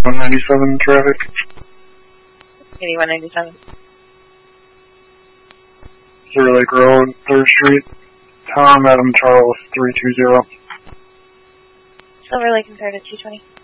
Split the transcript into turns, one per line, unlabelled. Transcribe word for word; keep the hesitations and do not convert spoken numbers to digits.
eighty-one ninety-seven traffic.
eighty-one ninety-seven.
Zero Lake Road, third Street. Tom Adam Charles three two zero.
Silver Lake and third at two twenty.